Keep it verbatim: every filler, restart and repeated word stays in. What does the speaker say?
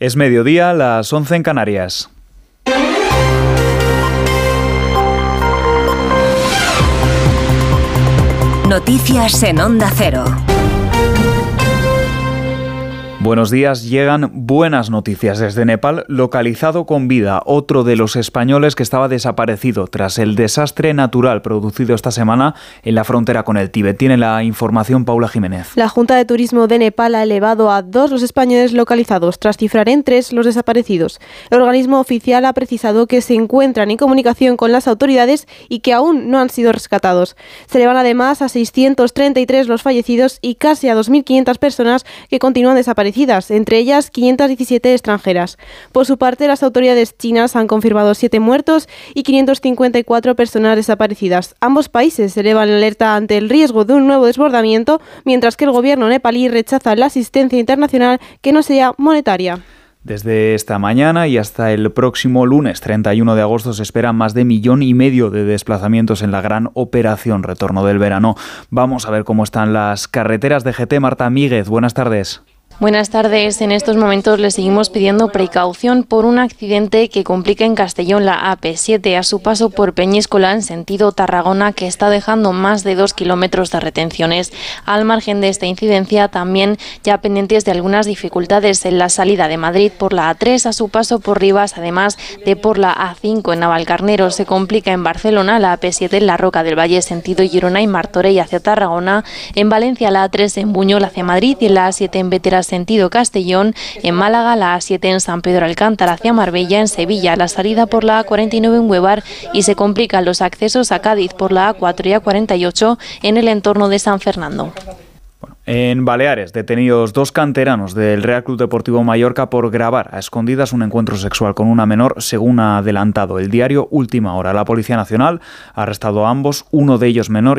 Es mediodía, las once en Canarias. Noticias en Onda Cero. Buenos días, llegan buenas noticias desde Nepal, localizado con vida otro de los españoles que estaba desaparecido tras el desastre natural producido esta semana en la frontera con el Tíbet. Tiene la información Paula Jiménez. La Junta de Turismo de Nepal ha elevado a dos los españoles localizados, tras cifrar en tres los desaparecidos. El organismo oficial ha precisado que se encuentran en comunicación con las autoridades y que aún no han sido rescatados. Se elevan además a seiscientos treinta y tres los fallecidos y casi a dos mil quinientas personas que continúan desaparecidas, entre ellas quinientas diecisiete extranjeras. Por su parte, las autoridades chinas han confirmado siete muertos y quinientas cincuenta y cuatro personas desaparecidas. Ambos países elevan la alerta ante el riesgo de un nuevo desbordamiento, mientras que el gobierno nepalí rechaza la asistencia internacional que no sea monetaria. Desde esta mañana y hasta el próximo lunes treinta y uno de agosto se esperan más de millón y medio de desplazamientos en la gran operación Retorno del Verano. Vamos a ver cómo están las carreteras de G T. Marta Míguez, buenas tardes. Buenas tardes. En estos momentos le seguimos pidiendo precaución por un accidente que complica en Castellón la A P siete a su paso por Peñíscola en sentido Tarragona, que está dejando más de dos kilómetros de retenciones. Al margen de esta incidencia, también ya pendientes de algunas dificultades en la salida de Madrid por la A tres a su paso por Rivas, además de por la A cinco en Navalcarnero. Se complica en Barcelona la A P siete en la Roca del Valle sentido Girona y Martorell hacia Tarragona. En Valencia la A tres en Buñol hacia Madrid y la A siete en Veteras sentido Castellón. En Málaga la A siete en San Pedro Alcántara hacia Marbella. En Sevilla la salida por la A cuarenta y nueve en Huevar y se complican los accesos a Cádiz por la A cuatro y A cuarenta y ocho en el entorno de San Fernando. En Baleares, detenidos dos canteranos del Real Club Deportivo Mallorca por grabar a escondidas un encuentro sexual con una menor, según ha adelantado el diario Última Hora. La Policía Nacional ha arrestado a ambos, uno de ellos menor